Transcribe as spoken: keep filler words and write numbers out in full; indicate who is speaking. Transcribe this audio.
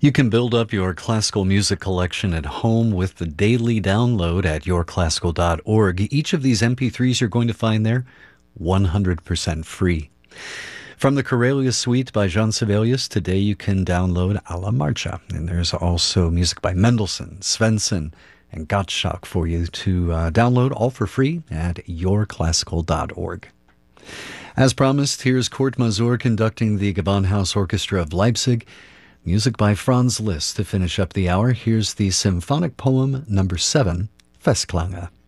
Speaker 1: You can build up your classical music collection at home with the daily download at your classical dot org. Each of these M P threes you're going to find there, one hundred percent free. From the Karelia Suite by Jean Sibelius, today you can download Alla Marcha. And there's also music by Mendelssohn, Svensson, and Gottschalk for you to uh, download all for free at your classical dot org. As promised, here's Kurt Masur conducting the Gewandhaus Orchestra of Leipzig. Music by Franz Liszt to finish up the hour. Here's the symphonic poem number seven, Festklange.